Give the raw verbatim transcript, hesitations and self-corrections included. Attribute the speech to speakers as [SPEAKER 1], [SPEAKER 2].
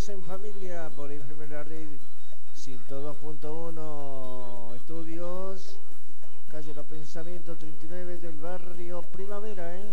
[SPEAKER 1] Estamos en familia por F M La Red ciento dos punto uno Estudios, calle Los Pensamientos treinta y nueve del barrio Primavera, ¿eh?